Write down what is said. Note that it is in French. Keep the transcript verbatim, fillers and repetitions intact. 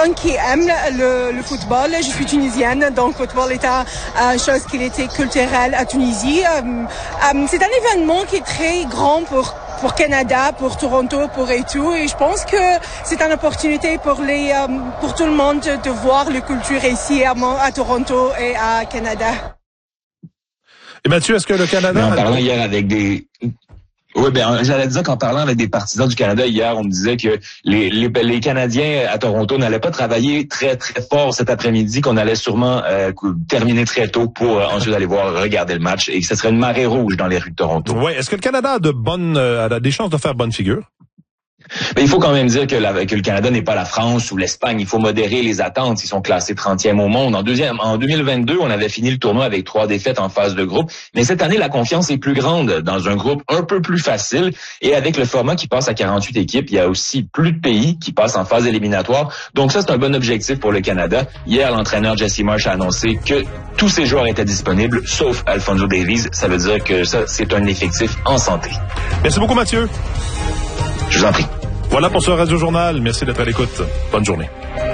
personne qui aime le, le football. Je suis tunisienne, donc le football est une chose qui était culturelle à Tunisie. Euh, euh, c'est un événement qui est très grand pour pour Canada, pour Toronto, pour et tout. Et je pense que c'est une opportunité pour les, euh, pour tout le monde de voir la culture ici à, à Toronto et à Canada. Et Mathieu, est-ce que le Canada... Mais en parlant hier avec des... Oui, ben j'allais dire qu'en parlant avec des partisans du Canada hier, on me disait que les, les, les Canadiens à Toronto n'allaient pas travailler très, très fort cet après-midi, qu'on allait sûrement euh, terminer très tôt pour euh, ensuite aller voir regarder le match et que ce serait une marée rouge dans les rues de Toronto. Oui, est-ce que le Canada a de bonnes euh, a des chances de faire bonne figure? Mais il faut quand même dire que, la, que le Canada n'est pas la France ou l'Espagne. Il faut modérer les attentes. Ils sont classés trentième au monde. En, deuxième, en deux mille vingt-deux, on avait fini le tournoi avec trois défaites en phase de groupe. Mais cette année, la confiance est plus grande dans un groupe un peu plus facile. Et avec le format qui passe à quarante-huit équipes, il y a aussi plus de pays qui passent en phase éliminatoire. Donc ça, c'est un bon objectif pour le Canada. Hier, l'entraîneur Jesse Marsh a annoncé que tous ses joueurs étaient disponibles, sauf Alphonso Davies. Ça veut dire que ça, c'est un effectif en santé. Merci beaucoup, Mathieu. Je vous en prie. Voilà pour ce Radio Journal. Merci d'être à l'écoute. Bonne journée.